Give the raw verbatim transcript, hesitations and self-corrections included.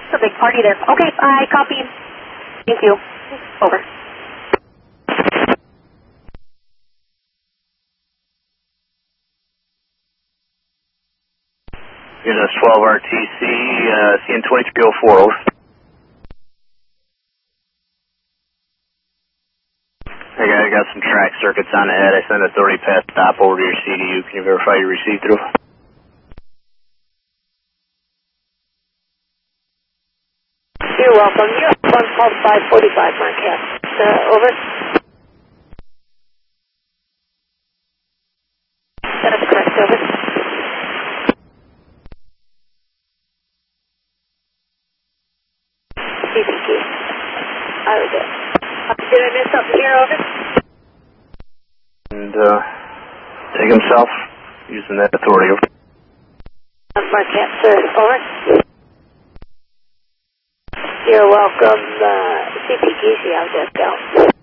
It's a big party there. Okay, I copy. Thank you. Over. Unit twelve R T C, uh, C N twenty-three oh four, over. Hey guys, I got some track circuits on ahead. I sent authority pass stop over to your C D U. Can you verify you received through? You're welcome. You have one called five forty-five, Marquette. Uh, over. That is correct, over. C P Q. I was it. Did I miss something here, over? And, uh, take himself, using that authority, over. Marquette, sir, over. You're welcome, uh, C P Q, see how that goes.